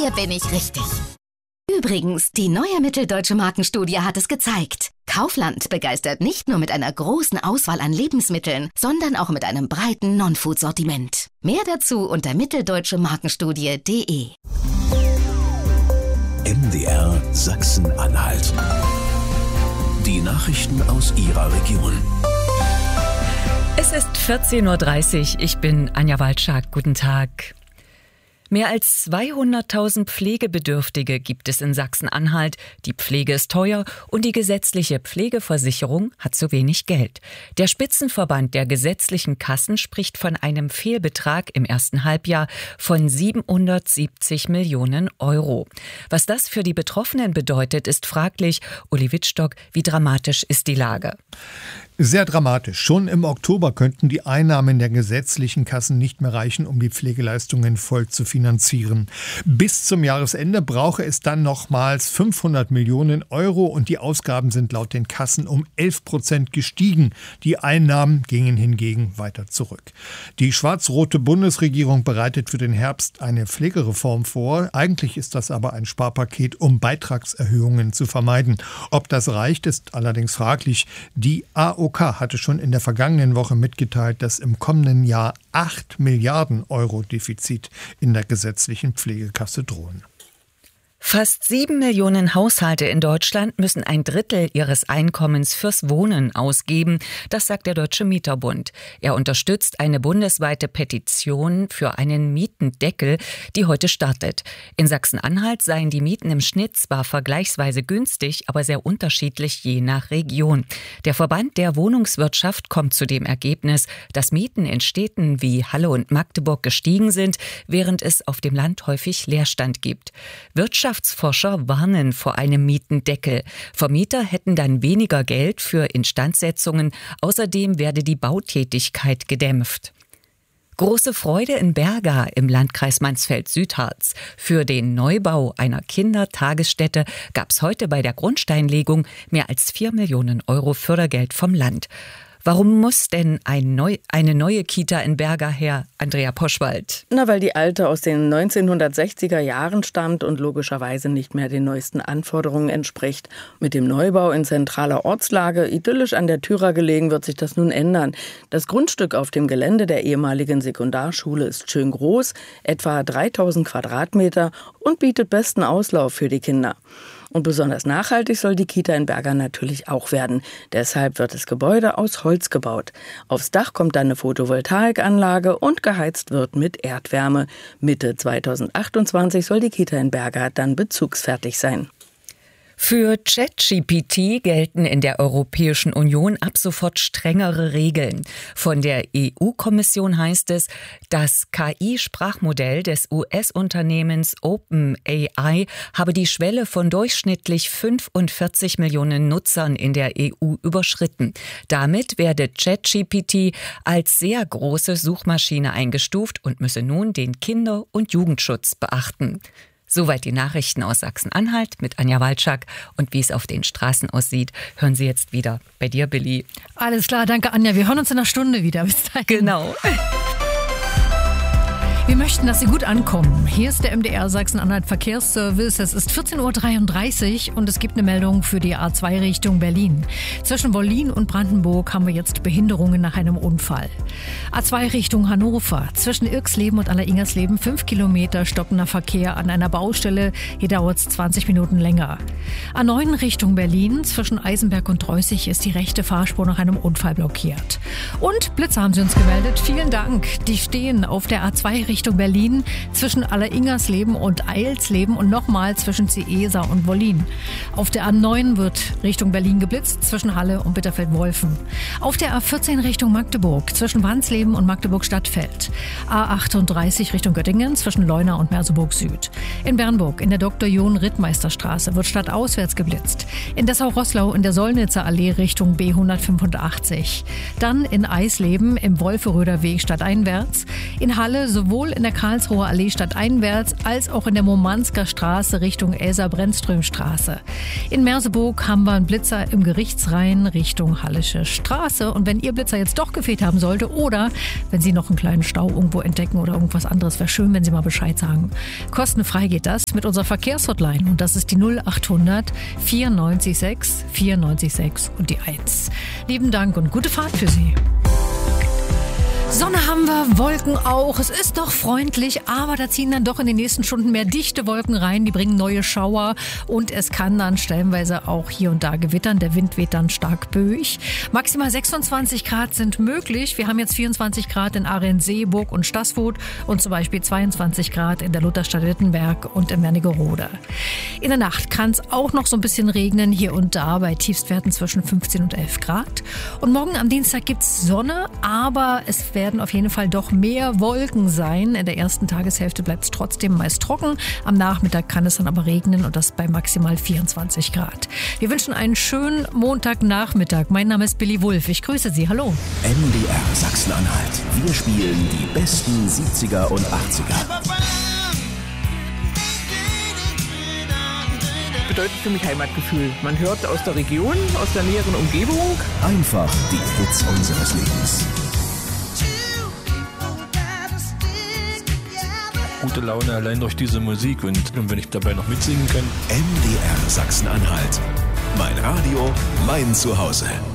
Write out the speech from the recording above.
hier bin ich richtig. Übrigens, die neue Mitteldeutsche Markenstudie hat es gezeigt. Kaufland begeistert nicht nur mit einer großen Auswahl an Lebensmitteln, sondern auch mit einem breiten Non-Food-Sortiment. Mehr dazu unter mitteldeutsche-markenstudie.de. MDR Sachsen-Anhalt. Die Nachrichten aus Ihrer Region. Es ist 14.30 Uhr. Ich bin Anja Walczak. Guten Tag. Mehr als 200.000 Pflegebedürftige gibt es in Sachsen-Anhalt. Die Pflege ist teuer und die gesetzliche Pflegeversicherung hat zu wenig Geld. Der Spitzenverband der gesetzlichen Kassen spricht von einem Fehlbetrag im ersten Halbjahr von 770 Millionen Euro. Was das für die Betroffenen bedeutet, ist fraglich. Uli Wittstock, wie dramatisch ist die Lage? Sehr dramatisch. Schon im Oktober könnten die Einnahmen der gesetzlichen Kassen nicht mehr reichen, um die Pflegeleistungen voll zu finanzieren. Bis zum Jahresende brauche es dann nochmals 500 Millionen Euro und die Ausgaben sind laut den Kassen um 11% gestiegen. Die Einnahmen gingen hingegen weiter zurück. Die schwarz-rote Bundesregierung bereitet für den Herbst eine Pflegereform vor. Eigentlich ist das aber ein Sparpaket, um Beitragserhöhungen zu vermeiden. Ob das reicht, ist allerdings fraglich. Die AOK hatte schon in der vergangenen Woche mitgeteilt, dass im kommenden Jahr 8 Milliarden Euro Defizit in der gesetzlichen Pflegekasse drohen. Fast 7 Millionen Haushalte in Deutschland müssen ein Drittel ihres Einkommens fürs Wohnen ausgeben. Das sagt der Deutsche Mieterbund. Er unterstützt eine bundesweite Petition für einen Mietendeckel, die heute startet. In Sachsen-Anhalt seien die Mieten im Schnitt zwar vergleichsweise günstig, aber sehr unterschiedlich je nach Region. Der Verband der Wohnungswirtschaft kommt zu dem Ergebnis, dass Mieten in Städten wie Halle und Magdeburg gestiegen sind, während es auf dem Land häufig Leerstand gibt. Wirtschaftsforscher warnen vor einem Mietendeckel. Vermieter hätten dann weniger Geld für Instandsetzungen. Außerdem werde die Bautätigkeit gedämpft. Große Freude in Berga im Landkreis Mansfeld-Südharz. Für den Neubau einer Kindertagesstätte gab es heute bei der Grundsteinlegung mehr als 4 Millionen Euro Fördergeld vom Land. Warum muss denn eine neue Kita in Berga her, Andrea Poschwald? Weil die alte aus den 1960er Jahren stammt und logischerweise nicht mehr den neuesten Anforderungen entspricht. Mit dem Neubau in zentraler Ortslage, idyllisch an der Thürer gelegen, wird sich das nun ändern. Das Grundstück auf dem Gelände der ehemaligen Sekundarschule ist schön groß, etwa 3000 Quadratmeter und bietet besten Auslauf für die Kinder. Und besonders nachhaltig soll die Kita in Berga natürlich auch werden. Deshalb wird das Gebäude aus Holz gebaut. Aufs Dach kommt dann eine Photovoltaikanlage und geheizt wird mit Erdwärme. Mitte 2028 soll die Kita in Berga dann bezugsfertig sein. Für ChatGPT gelten in der Europäischen Union ab sofort strengere Regeln. Von der EU-Kommission heißt es, das KI-Sprachmodell des US-Unternehmens OpenAI habe die Schwelle von durchschnittlich 45 Millionen Nutzern in der EU überschritten. Damit werde ChatGPT als sehr große Suchmaschine eingestuft und müsse nun den Kinder- und Jugendschutz beachten. Soweit die Nachrichten aus Sachsen-Anhalt mit Anja Walczak. Und wie es auf den Straßen aussieht, hören Sie jetzt wieder bei dir, Billy. Alles klar, danke Anja. Wir hören uns in einer Stunde wieder. Bis dahin. Genau. Wir möchten, dass Sie gut ankommen. Hier ist der MDR Sachsen-Anhalt Verkehrsservice. Es ist 14.33 Uhr und es gibt eine Meldung für die A2 Richtung Berlin. Zwischen Wollin und Brandenburg haben wir jetzt Behinderungen nach einem Unfall. A2 Richtung Hannover. Zwischen Irxleben und Aller-Ingersleben 5 Kilometer stockender Verkehr an einer Baustelle. Hier dauert es 20 Minuten länger. A9 Richtung Berlin. Zwischen Eisenberg und Dreußig ist die rechte Fahrspur nach einem Unfall blockiert. Und Blitzer haben Sie uns gemeldet. Vielen Dank. Die stehen auf der A2 Richtung Berlin zwischen Aller-Ingersleben und Eilsleben und nochmal zwischen Ciesa und Wollin. Auf der A9 wird Richtung Berlin geblitzt zwischen Halle und Bitterfeld-Wolfen. Auf der A14 Richtung Magdeburg zwischen Wansleben und Magdeburg-Stadtfeld. A38 Richtung Göttingen zwischen Leuna und Merseburg Süd. In Bernburg in der Dr.-John-Rittmeister-Straße wird stadtauswärts geblitzt. In Dessau-Roßlau in der Solnitzer Allee Richtung B185. Dann in Eisleben im Wolferöder Weg stadteinwärts. In Halle sowohl sowohl in der Karlsruher Allee stadteinwärts als auch in der Momansker Straße Richtung Elsa-Brennström-Straße. In Merseburg haben wir einen Blitzer im Gerichtsrhein Richtung Hallische Straße. Und wenn Ihr Blitzer jetzt doch gefehlt haben sollte oder wenn Sie noch einen kleinen Stau irgendwo entdecken oder irgendwas anderes, wäre schön, wenn Sie mal Bescheid sagen. Kostenfrei geht das mit unserer Verkehrshotline und das ist die 0800 94 6 94 6 und die 1. Lieben Dank und gute Fahrt für Sie. Sonne haben wir, Wolken auch. Es ist doch freundlich, aber da ziehen dann doch in den nächsten Stunden mehr dichte Wolken rein. Die bringen neue Schauer und es kann dann stellenweise auch hier und da gewittern. Der Wind weht dann stark böig. Maximal 26 Grad sind möglich. Wir haben jetzt 24 Grad in Ahrensee, Burg und Stassfurt und zum Beispiel 22 Grad in der Lutherstadt Wittenberg und in Wernigerode. In der Nacht kann es auch noch so ein bisschen regnen, hier und da bei Tiefstwerten zwischen 15 und 11 Grad. Und morgen am Dienstag gibt es Sonne, aber es werden auf jeden Fall doch mehr Wolken sein. In der ersten Tageshälfte bleibt es trotzdem meist trocken. Am Nachmittag kann es dann aber regnen und das bei maximal 24 Grad. Wir wünschen einen schönen Montagnachmittag. Mein Name ist Billy Wulff. Ich grüße Sie. Hallo. MDR Sachsen-Anhalt. Wir spielen die besten 70er und 80er. Bedeutet für mich Heimatgefühl. Man hört aus der Region, aus der näheren Umgebung. Einfach die Hits unseres Lebens. Gute Laune allein durch diese Musik und wenn ich dabei noch mitsingen kann. MDR Sachsen-Anhalt. Mein Radio, mein Zuhause.